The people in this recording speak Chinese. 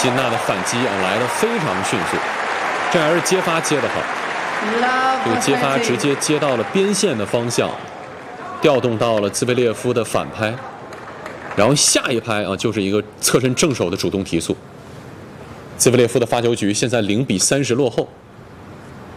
辛纳的反击来得非常迅速，这还是接发接得好，这个接发直接接到了边线的方向，调动到了兹维列夫的反拍，然后下一拍就是一个侧身正手的主动提速。兹维列夫的发球局现在0比30落后。